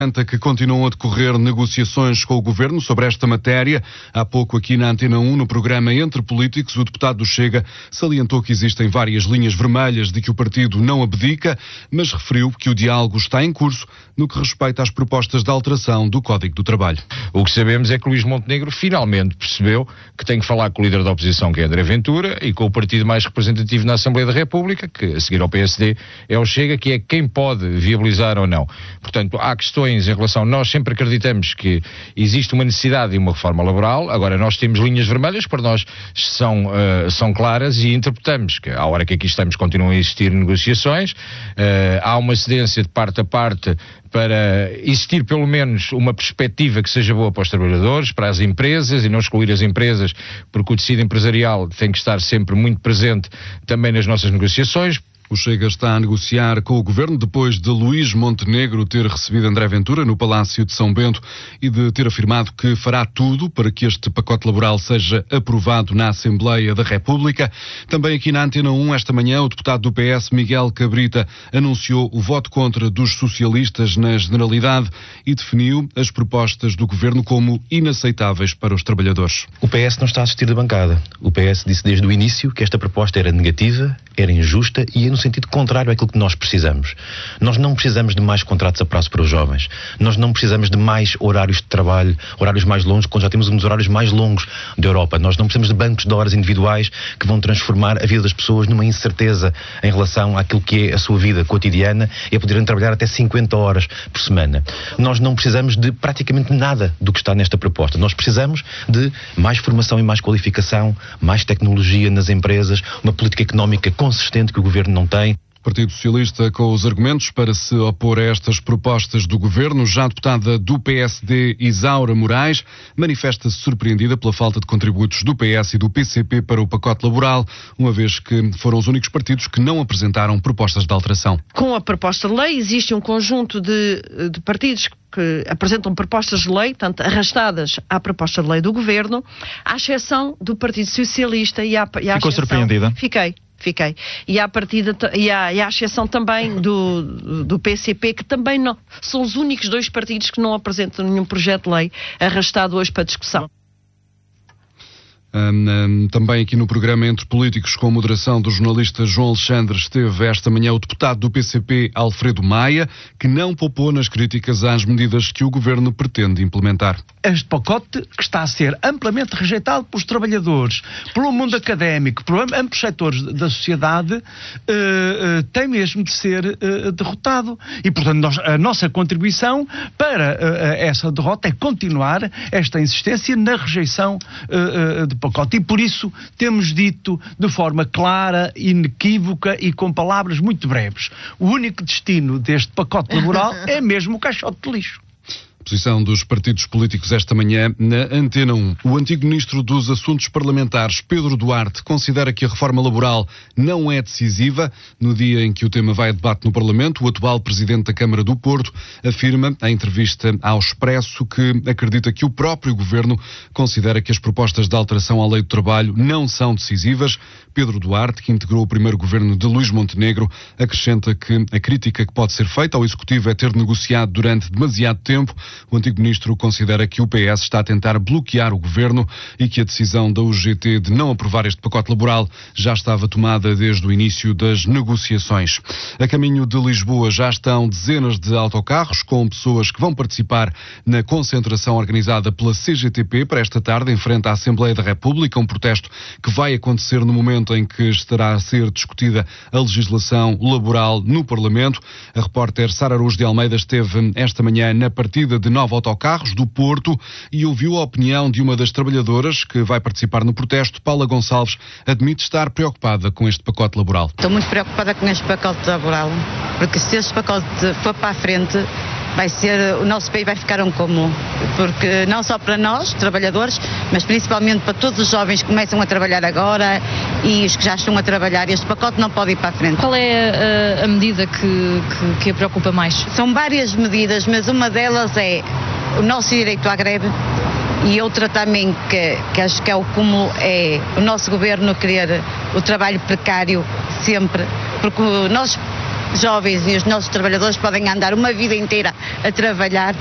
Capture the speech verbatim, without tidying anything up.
Que continuam a decorrer negociações com o Governo sobre esta matéria. Há pouco aqui na Antena um, no programa Entre Políticos, o deputado do Chega salientou que existem várias linhas vermelhas de que o partido não abdica, mas referiu que o diálogo está em curso no que respeita às propostas de alteração do Código do Trabalho. O que sabemos é que Luís Montenegro finalmente percebeu que tem que falar com o líder da oposição, que é André Ventura, e com o partido mais representativo na Assembleia da República, que a seguir ao P S D é o Chega, que é quem pode viabilizar ou não. Portanto, há questões em relação, nós sempre acreditamos que existe uma necessidade de uma reforma laboral. Agora nós temos linhas vermelhas, para nós são, uh, são claras, e interpretamos que à hora que aqui estamos continuam a existir negociações, uh, há uma cedência de parte a parte para existir pelo menos uma perspectiva que seja boa para os trabalhadores, para as empresas, e não excluir as empresas, porque o tecido empresarial tem que estar sempre muito presente também nas nossas negociações. O Chega está a negociar com o Governo depois de Luís Montenegro ter recebido André Ventura no Palácio de São Bento e de ter afirmado que fará tudo para que este pacote laboral seja aprovado na Assembleia da República. Também aqui na Antena um, esta manhã, o deputado do P S, Miguel Cabrita, anunciou o voto contra dos socialistas na generalidade e definiu as propostas do Governo como inaceitáveis para os trabalhadores. O P S não está a assistir da bancada. O P S disse desde o início que esta proposta era negativa, era injusta e no sentido contrário àquilo que nós precisamos. Nós não precisamos de mais contratos a prazo para os jovens. Nós não precisamos de mais horários de trabalho, horários mais longos, quando já temos um dos horários mais longos da Europa. Nós não precisamos de bancos de horas individuais que vão transformar a vida das pessoas numa incerteza em relação àquilo que é a sua vida cotidiana e a poderem trabalhar até cinquenta horas por semana. Nós não precisamos de praticamente nada do que está nesta proposta. Nós precisamos de mais formação e mais qualificação, mais tecnologia nas empresas, uma política económica consistente que o Governo não tem. Partido Socialista com os argumentos para se opor a estas propostas do Governo. Já a deputada do P S D, Isaura Moraes, manifesta-se surpreendida pela falta de contributos do P S e do P C P para o pacote laboral, uma vez que foram os únicos partidos que não apresentaram propostas de alteração. Com a proposta de lei existe um conjunto de, de partidos que apresentam propostas de lei, tanto arrastadas à proposta de lei do Governo, à exceção do Partido Socialista e à, e à Ficou exceção... surpreendida? Fiquei. Fiquei. E à partida, e à, e à exceção também do, do P C P, que também não, são os únicos dois partidos que não apresentam nenhum projeto de lei arrastado hoje para discussão. Um, um, também aqui no programa Entre Políticos, com a moderação do jornalista João Alexandre, esteve esta manhã o deputado do P C P, Alfredo Maia, que não poupou nas críticas às medidas que o Governo pretende implementar. Este pacote, que está a ser amplamente rejeitado pelos trabalhadores, pelo mundo académico, por amplos setores da sociedade, uh, uh, tem mesmo de ser uh, derrotado. E, portanto, nós, a nossa contribuição para uh, essa derrota é continuar esta insistência na rejeição uh, uh, de pacote. E por isso temos dito de forma clara, inequívoca e com palavras muito breves: o único destino deste pacote laboral é mesmo o caixote de lixo. Posição dos partidos políticos esta manhã na Antena um. O antigo ministro dos Assuntos Parlamentares, Pedro Duarte, considera que a reforma laboral não é decisiva. No dia em que o tema vai a debate no Parlamento, o atual presidente da Câmara do Porto afirma, em entrevista ao Expresso, que acredita que o próprio Governo considera que as propostas de alteração à Lei do Trabalho não são decisivas. Pedro Duarte, que integrou o primeiro governo de Luís Montenegro, acrescenta que a crítica que pode ser feita ao Executivo é ter negociado durante demasiado tempo. O antigo ministro considera que o P S está a tentar bloquear o Governo e que a decisão da U G T de não aprovar este pacote laboral já estava tomada desde o início das negociações. A caminho de Lisboa já estão dezenas de autocarros com pessoas que vão participar na concentração organizada pela C G T P para esta tarde em frente à Assembleia da República, um protesto que vai acontecer no momento em que estará a ser discutida a legislação laboral no Parlamento. A repórter Sara Araújo de Almeida esteve esta manhã na partida de nove autocarros do Porto e ouviu a opinião de uma das trabalhadoras que vai participar no protesto. Paula Gonçalves admite estar preocupada com este pacote laboral. Estou muito preocupada com este pacote laboral, porque se este pacote for para a frente, vai ser, o nosso país vai ficar um cúmulo, porque não só para nós, trabalhadores, mas principalmente para todos os jovens que começam a trabalhar agora e os que já estão a trabalhar, este pacote não pode ir para a frente. Qual é a, a medida que, que, que a preocupa mais? São várias medidas, mas uma delas é o nosso direito à greve e outra também, que, que acho que é o cúmulo, é o nosso governo querer o trabalho precário sempre, porque nós jovens e os nossos trabalhadores podem andar uma vida inteira a trabalhar